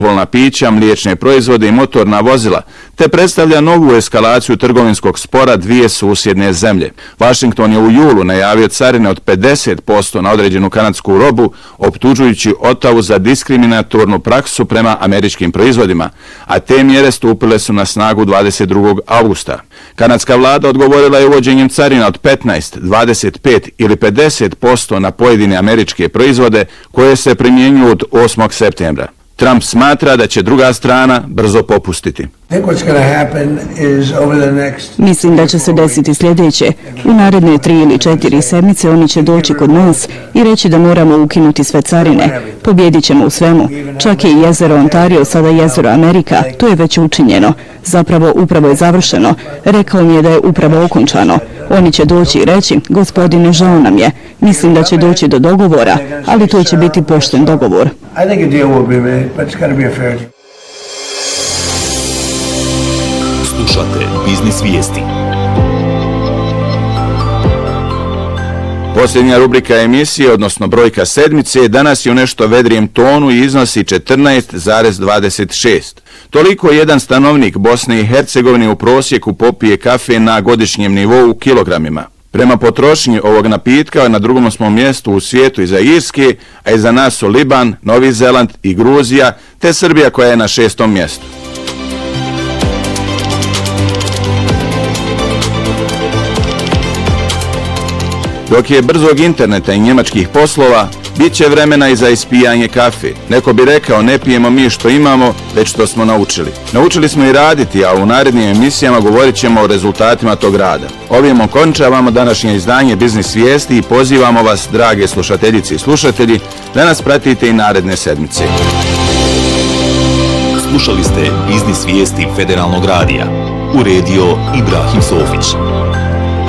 alkoholna pića, mliječne proizvode i motorna vozila, te predstavlja novu eskalaciju trgovinskog spora dvije susjedne zemlje. Washington je u julu najavio carine od 50% na određenu kanadsku robu, optužujući Ottawu za diskriminatornu praksu prema američkim proizvodima, a te mjere stupile su na snagu 22. augusta. Kanadska vlada odgovorila je uvođenjem carina od 15, 25 ili 50% na pojedine američke proizvode koje se primjenjuju od 8. septembra. Trump smatra da će druga strana brzo popustiti. Mislim da će se desiti sljedeće. U naredne 3 ili 4 sedmice oni će doći kod nas i reći da moramo ukinuti sve carine. Pobjedit ćemo u svemu. Čak je i jezero Ontario sada jezero Amerika. To je već učinjeno. Zapravo upravo je završeno. Rekao mi je da je upravo okončano. Oni će doći i reći, gospodine, žao nam je. Mislim da će doći do dogovora, ali to će biti pošten dogovor. Slušate Biznis vijesti. Posljednja rubrika emisije, odnosno brojka sedmice, danas je u nešto vedrijem tonu i iznosi 14,26. Toliko jedan stanovnik Bosne i Hercegovine u prosjeku popije kafe na godišnjem nivou u kilogramima. Prema potrošnji ovog napitka na drugom smo mjestu u svijetu iza Irske, a iza nas su Liban, Novi Zeland i Gruzija, te Srbija koja je na 6. mjestu. Dok je brzog interneta i njemačkih poslova, bit će vremena i za ispijanje kafe. Neko bi rekao, ne pijemo mi što imamo, već što smo naučili. Naučili smo i raditi, a u narednim emisijama govorit ćemo o rezultatima tog rada. Ovim okončavamo današnje izdanje Biznis vijesti i pozivamo vas, drage slušateljice i slušatelji, da nas pratite i naredne sedmice. Slušali ste Biznis vijesti Federalnog radija. Uredio Ibrahim Sofić.